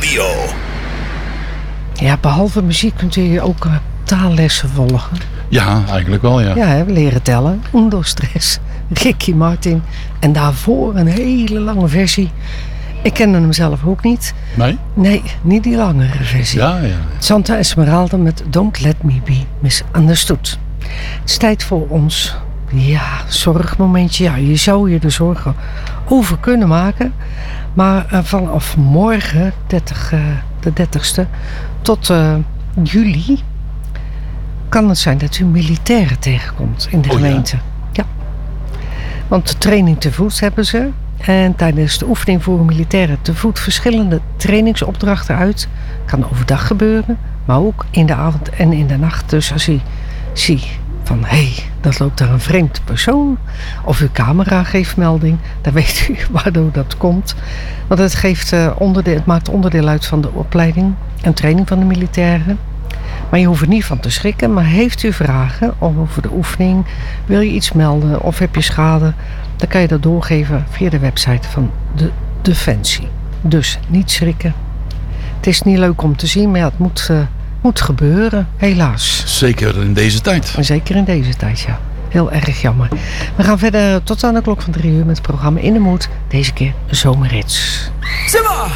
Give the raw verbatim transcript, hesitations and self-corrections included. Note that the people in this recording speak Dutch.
Radio. Ja, behalve muziek kunt u ook uh, taallessen volgen. Ja, eigenlijk wel, ja. Ja, hè, leren tellen. Onder stress. Ricky Martin. En daarvoor een hele lange versie. Ik kende hem zelf ook niet. Nee? Nee, niet die langere versie. Ja, ja. Santa Esmeralda met Don't Let Me Be Misunderstood. Het is tijd voor ons, ja, zorgmomentje. Ja, je zou je er zorgen over kunnen maken. Maar uh, vanaf morgen, dertig, uh, de dertigste, tot uh, juli, kan het zijn dat u militairen tegenkomt in de oh, gemeente. Ja. ja. Want de training te voet hebben ze. En tijdens de oefening voeren militairen te voet verschillende trainingsopdrachten uit. Kan overdag gebeuren, maar ook in de avond en in de nacht. Dus als u ziet van, hé, hey, dat loopt daar een vreemd persoon. Of uw camera geeft melding, dan weet u waardoor dat komt. Want het, geeft, uh, onderdeel, het maakt onderdeel uit van de opleiding en training van de militairen. Maar je hoeft er niet van te schrikken. Maar heeft u vragen over de oefening, wil je iets melden of heb je schade, dan kan je dat doorgeven via de website van de Defensie. Dus niet schrikken. Het is niet leuk om te zien, maar ja, het moet, uh, moet gebeuren, helaas. Zeker in deze tijd. Zeker in deze tijd, ja. Heel erg jammer. We gaan verder tot aan de klok van drie uur met het programma In de Moed. Deze keer Zomerhits. Simba!